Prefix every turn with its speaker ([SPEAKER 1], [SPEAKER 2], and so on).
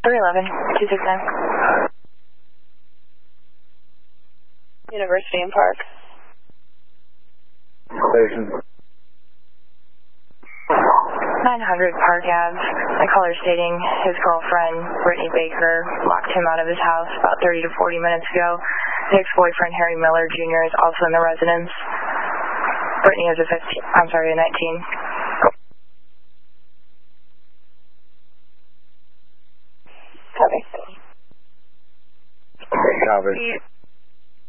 [SPEAKER 1] 311, 269. University and Park.
[SPEAKER 2] Station.
[SPEAKER 1] 900 Park Ave. A caller stating his girlfriend, Brittany Baker, locked him out of his house about 30 to 40 minutes ago. His ex-boyfriend, Harry Miller Jr., is also in the residence. Brittany is a 19. Copy.
[SPEAKER 2] Copy.